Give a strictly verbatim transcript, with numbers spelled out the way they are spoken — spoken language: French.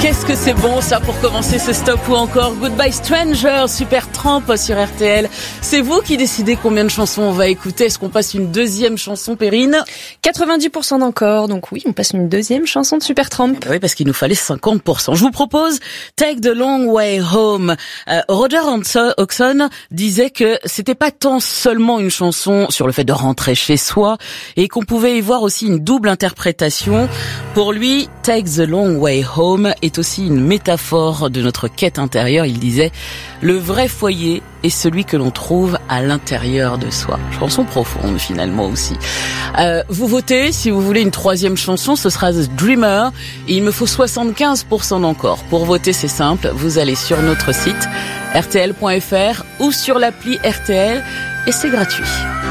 Qu'est-ce que c'est bon ça pour commencer ce stop ou encore Goodbye Stranger, Supertramp sur R T L. C'est vous qui décidez combien de chansons on va écouter. Est-ce qu'on passe une deuxième chanson, Perrine? quatre-vingt-dix pour cent d'encore, donc oui, on passe une deuxième chanson de Supertramp. Oui, parce qu'il nous fallait cinquante pour cent. Je vous propose Take the Long Way Home. Euh, Roger Hodgson disait que c'était pas tant seulement une chanson sur le fait de rentrer chez soi et qu'on pouvait y voir aussi une double interprétation. Pour lui, Take the Long Way Home est aussi une métaphore de notre quête intérieure. Il disait, le vrai foyer est celui que l'on trouve à l'intérieur de soi. Chanson profonde finalement aussi. Euh, vous votez, si vous voulez une troisième chanson, ce sera The Dreamer. Et il me faut soixante-quinze pour cent d'encore. Pour voter, c'est simple, vous allez sur notre site R T L point F R ou sur l'appli R T L et c'est gratuit.